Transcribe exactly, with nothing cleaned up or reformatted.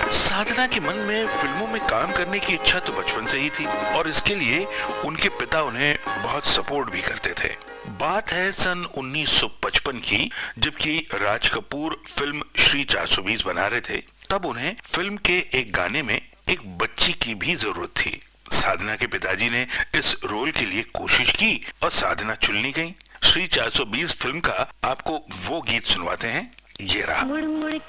साधना के मन में फिल्मों में काम करने की इच्छा तो बचपन से ही थी और इसके लिए उनके पिता उन्हें बहुत सपोर्ट भी करते थे। बात है सन उन्नीस सौ पचपन की, जबकि राज कपूर फिल्म श्री चार सौ बीस बना रहे थे। तब उन्हें फिल्म के एक गाने में एक बच्ची की भी जरूरत थी। साधना के पिताजी ने इस रोल के लिए कोशिश की और साधना चुनी गई। श्री चार सौ बीस फिल्म का आपको वो गीत सुनवाते हैं, ये रहा। मुड़ मुड़